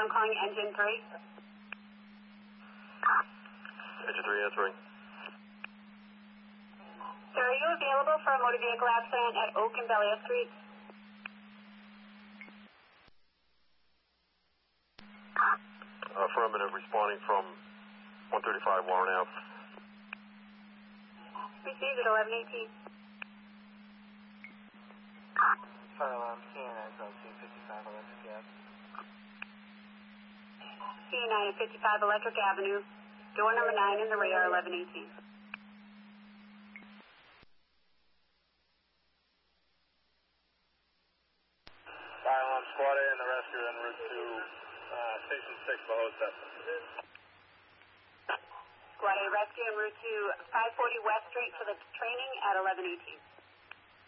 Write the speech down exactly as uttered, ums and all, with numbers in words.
I'm calling engine three. Engine three answering. Sir, are you available for a motor vehicle accident at Oak and Belia Street? Affirmative, responding from one thirty-five Warren Ave. Received at eleven eighteen. Fire alarm, C N nine, C fifty-five Electric Ave. C N nine at fifty-five Electric Avenue. Door number nine in the rear, eleven eighteen. Fire alarm, Squad A and the rescue en route to uh, Station six, Bahosa. Squad A rescue en route to five forty West Street for the training at eleven eighteen.